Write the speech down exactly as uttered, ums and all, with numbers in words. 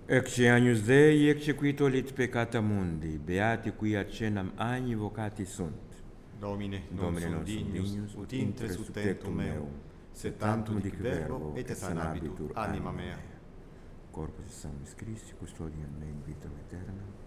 Ecce agnus Dei, ecce qui tollit peccata mundi, beati qui accenam agni vocati sunt. Domine, non Domine sum non sum dignus, dignus, ut intre ut tentum meum, sed tantum dic verbo, et sanabitur anima mea. Corpus Sanctis Christi, custodiam me in vitam aeternam.